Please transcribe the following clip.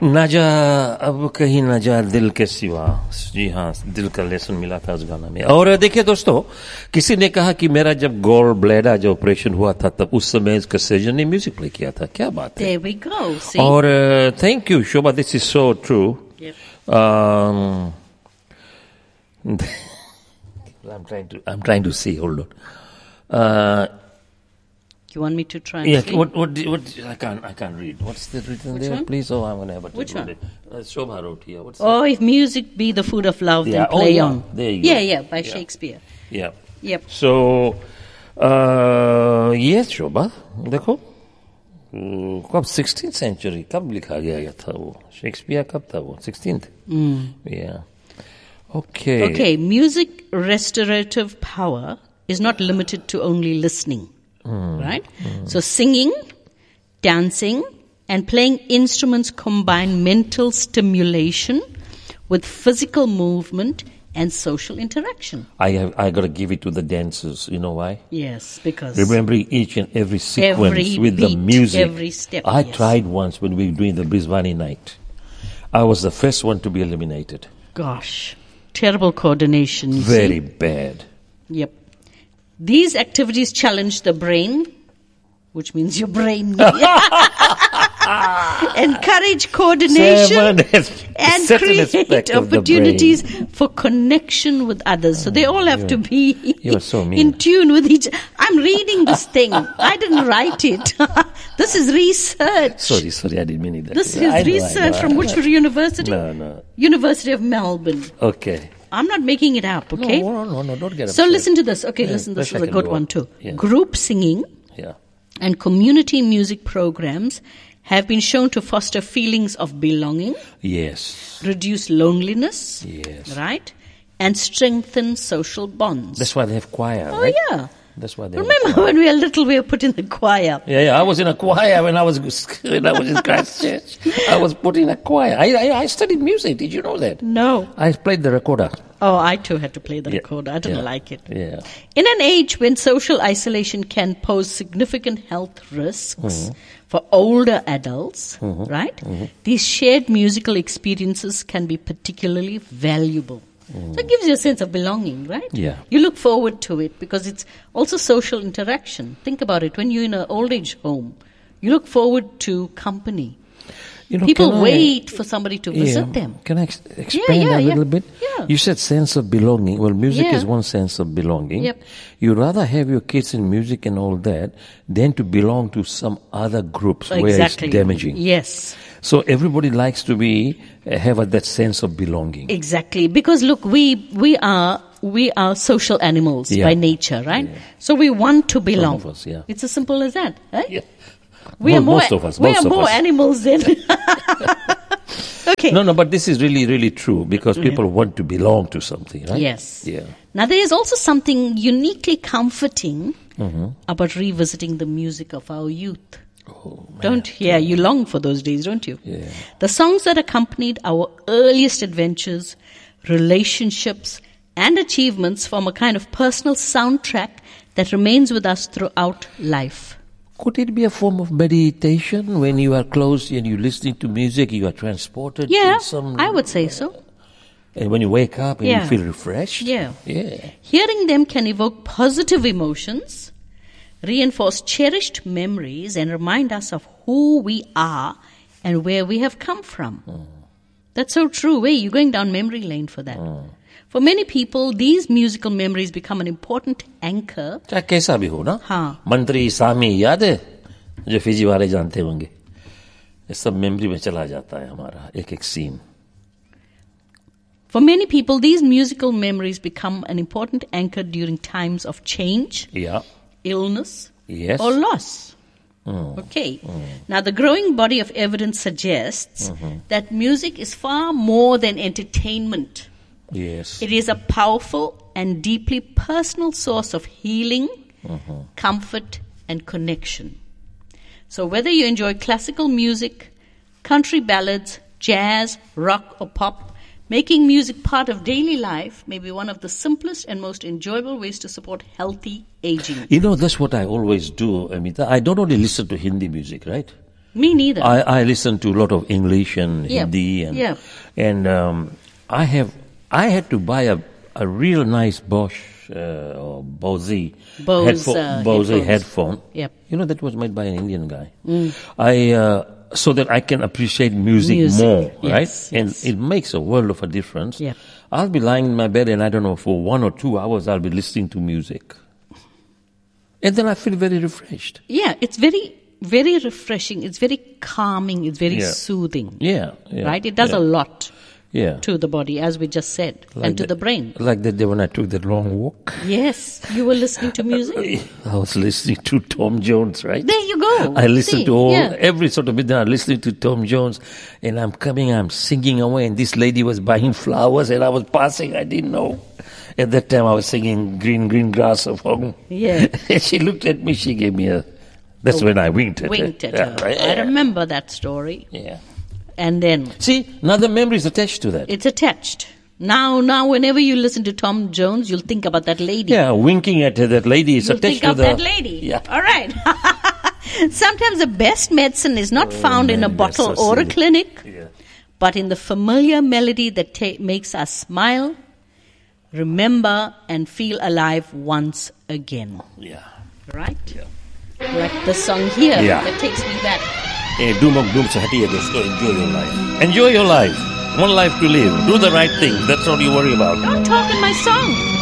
ना जा अब कहीं ना जा दिल के सिवा, जी हाँ, दिल का लेसन मिला था उस गाना में। और देखिए दोस्तों, किसी ने कहा कि मेरा जब गॉल ब्लैडर जो ऑपरेशन हुआ था तब उस समय इसका सर्जन ने म्यूजिक प्ले किया था। क्या बात है। There we go, see? और thank you Shobha, this is so true. I'm trying to see. Hold on. You want me to try and Yeah. see? What? I can't read. What's the written Which there? one? Please. Oh, I'm gonna have a Which one? Shobha wrote here. What's Oh, if music be the food of love, Yeah. then play Oh, yeah. on. There you go. Yeah, by Yeah. Shakespeare. Yeah. Yep. So, yes, Shobha. देखो, कब 16th century कब लिखा गया था वो? Shakespeare कब था वो? 16th. Yeah. Okay. Okay, music restorative power is not limited to only listening, right? So singing, dancing, and playing instruments combine mental stimulation with physical movement and social interaction. I got to give it to the dancers. You know why? Yes, because Remembering each and every sequence Every with the beat, music. every step, I yes. tried once when we were doing the Brisbane night. I was the first one to be eliminated. gosh, terrible coordination. You Very see? bad. Yep. These activities challenge the brain, which means your brain. Encourage coordination and create opportunities for connection with others. So they all have to be You are so mean. in tune with each. I'm reading this thing. I didn't write it. This is research. Sorry, I didn't mean it that This way. is I know, research from which university? No. University of Melbourne. Okay. I'm not making it up, okay? No, don't get upset. So listen to this. Okay, Yeah, listen, this best is I a can good do. one too. Yeah. Group singing Yeah. and community music programs have been shown to foster feelings of belonging, Yes. reduce loneliness, Yes. right? And strengthen social bonds. That's why they have choir, Oh, right? yeah. That's why they Remember have choir. when we were little, we were put in the choir. Yeah, I was in a choir when I was in Christchurch. I was put in a choir. I studied music. Did you know that? No. I played the recorder. Oh, I too had to play the Yeah. recorder. I didn't Yeah. like it. Yeah. In an age when social isolation can pose significant health risks for older adults, right? These shared musical experiences can be particularly valuable. So it gives you a sense of belonging, right? Yeah. You look forward to it because it's also social interaction. Think about it. When you're in an old age home, you look forward to company. You know, People can I- wait for somebody to visit them. Can I expand yeah, a yeah. little bit? Yeah. You said sense of belonging. Well, music Yeah. is one sense of belonging. Yep. You'd rather have your kids in music and all that than to belong to some other groups where Exactly. it's damaging. Yes. So everybody likes to have that sense of belonging. Exactly, because look, we are social animals Yeah. by nature, right? So we want to belong. of us, yeah. It's as simple as that, right? Yeah. We are more, most of us. we most are of more us. animals than. Okay. No, but this is really, really true because people want to belong to something, right? Yes. Yeah. Now there is also something uniquely comforting about revisiting the music of our youth. Oh, man. Don't you long for those days, don't you? Yeah. The songs that accompanied our earliest adventures, relationships, and achievements form a kind of personal soundtrack that remains with us throughout life. Could it be a form of meditation when you are close and you're listening to music, you are transported Yeah, in some... I would say so. And when you wake up and Yeah. you feel refreshed? Yeah. Yeah. Hearing them can evoke positive emotions, reinforce cherished memories, and remind us of who we are and where we have come from. That's so true. Hey, you're going down memory lane for that. For many people, these musical memories become an important anchor. चाहे कैसा भी हो ना, हाँ. मंत्री सामी याद है जो फिजी वाले जानते होंगे, ये सब मेमोरी में चला जाता है हमारा एक एक scene. For many people, these musical memories become an important anchor during times of change, Yeah. illness, Yes. or loss. Okay. Now, the growing body of evidence suggests that music is far more than entertainment. Yes. It is a powerful and deeply personal source of healing, comfort, and connection. So whether you enjoy classical music, country ballads, jazz, rock, or pop, making music part of daily life may be one of the simplest and most enjoyable ways to support healthy aging. You know, that's what I always do, Amita. I don't only listen to Hindi music, right? Me neither. I listen to a lot of English and Yeah. Hindi, and Yeah. I had to buy a real nice Bosch or Bose headphone. Yep. You know, that was made by an Indian guy. So that I can appreciate music more, right? Yes, And yes. it makes a world of a difference. Yep. I'll be lying in my bed and I don't know, for 1 or 2 hours I'll be listening to music. And then I feel very refreshed. Yeah, it's very, very refreshing. It's very calming. It's very Yeah. soothing. Yeah. Right? It does yeah. a lot Yeah. to the body, as we just said, and to the brain. Like that day when I took that long walk. Yes, you were listening to music. I was listening to Tom Jones, right? There you go. I listened See, to yeah. every sort of bit. I'm listening to Tom Jones, and I'm singing away, and this lady was buying flowers, and I was passing. I didn't know. At that time, I was singing "Green, Green Grass of Home." Yeah. And she looked at me. She gave me a. That's when I winked at Winked her. at her. Right? I remember that story. Yeah. And then See, another memory is attached to that. it's attached. Now, whenever you listen to Tom Jones, you'll think about that lady. Yeah, winking at her, that lady is You'll attached think to of the. that lady. Yeah. All right. Sometimes the best medicine is not found in a man, that's bottle so or a silly. clinic, Yeah. but in the familiar melody that makes us smile, remember, and feel alive once again. Yeah. Right? Like the song here Yeah. that takes me back. Dumok dum sehati ya dosto. Enjoy your life. Enjoy your life. One life to live. Do the right thing. That's all you worry about. Don't talk in my song.